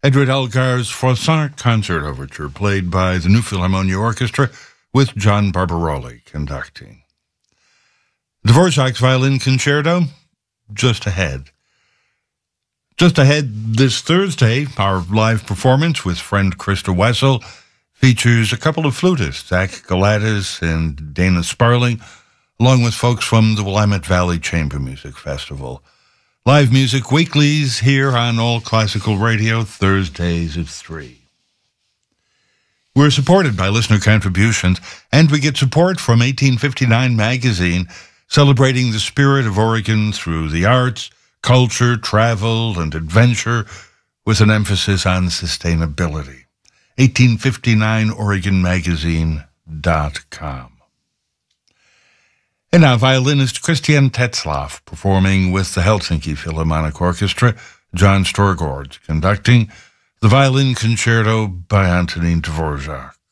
Edward Elgar's Froissart Concert Overture, played by the New Philharmonia Orchestra with John Barbaroli conducting. Dvorak's Violin Concerto, just ahead. Just ahead this Thursday, our live performance with friend Krista Wessel features a couple of flutists, Zach Galatas and Dana Sparling, along with folks from the Willamette Valley Chamber Music Festival. Live music weeklies here on All Classical Radio, Thursdays at 3. We're supported by listener contributions, and we get support from 1859 Magazine, celebrating the spirit of Oregon through the arts, culture, travel, and adventure, with an emphasis on sustainability. 1859OregonMagazine.com. And now, violinist Christian Tetzlaff performing with the Helsinki Philharmonic Orchestra, John Storgård conducting the Violin Concerto by Antonin Dvorak.